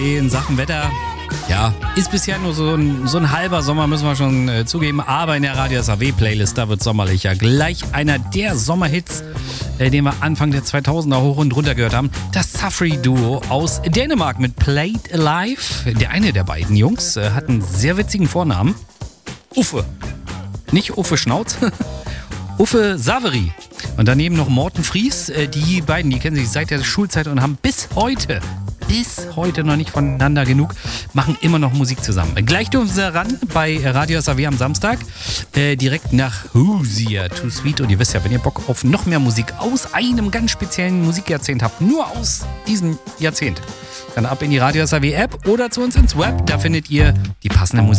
In Sachen Wetter, ja, ist bisher nur so ein halber Sommer, müssen wir schon zugeben. Aber in der Radio SAW-Playlist, da wird sommerlicher. Gleich einer der Sommerhits, den wir Anfang der 2000er hoch und runter gehört haben. Das Safri-Duo aus Dänemark mit Played Alive. Der eine der beiden Jungs hat einen sehr witzigen Vornamen. Uffe. Nicht Uffe Schnauz, Uffe Saveri. Und daneben noch Morten Fries. Die beiden, die kennen sich seit der Schulzeit und haben bis heute noch nicht voneinander genug, machen immer noch Musik zusammen. Gleich dürfen sie ran bei Radio SAW am Samstag, direkt nach Hoosier, Too Sweet. Und ihr wisst ja, wenn ihr Bock auf noch mehr Musik aus einem ganz speziellen Musikjahrzehnt habt, nur aus diesem Jahrzehnt, dann ab in die Radio SAW App oder zu uns ins Web, da findet ihr die passende Musik.